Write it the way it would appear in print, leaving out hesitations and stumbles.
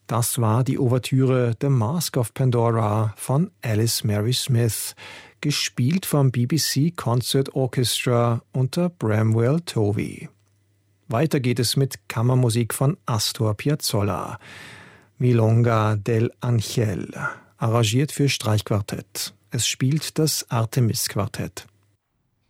Das war die Ouvertüre The Mask of Pandora von Alice Mary Smith, gespielt vom BBC Concert Orchestra unter Bramwell Tovey. Weiter geht es mit Kammermusik von Astor Piazzolla. Milonga del Ángel, arrangiert für Streichquartett. Es spielt das Artemis-Quartett.